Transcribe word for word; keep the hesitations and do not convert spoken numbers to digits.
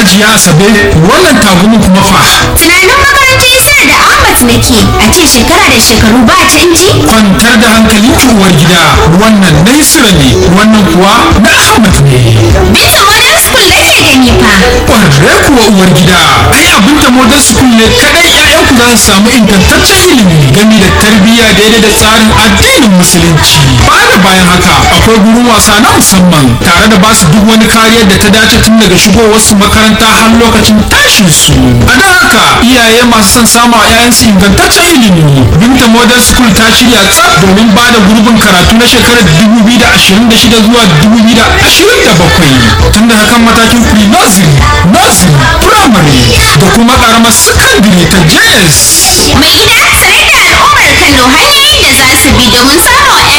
Hajiya Asabe, wannan tagumin kuma fa. Tunanin makarantar Isra da Ahmad nake, a ce shekara da shekaru ba canji? Kwantar da hankali uwar gida, wannan na Isra ne, wannan kuwa na Ahmad ne. Binta Modern School nake gani fa. Ƙwararre kuwa uwar gida, ai abin da Modern School ne kadai ƴaƴanku za su samu ingantaccen ilimi game da tarbiyya daidai da tsarin addinin musulunci. Baya da bayan haka, akwai gurin wasa na musamman tare da basu duk wani kariyar da ta dace tun daga shigowar su makaranta har lokacin tashin su. A don haka iyaye masu son samu a 'ya'yansu ingantaccen ilimi. Binta Modern School ta shirya tsaf domin ba da gurbin karatu na shekarar dubu biyu da ashirin da shida zuwa dubu biyu da ashirin da bakwai. Tun daga kan matakin pre-nursery, nursery, primary da kuma karamar secondary ta J S. Mai gida sanar da al'ummar Kano hanyoyin da za su bi domin samun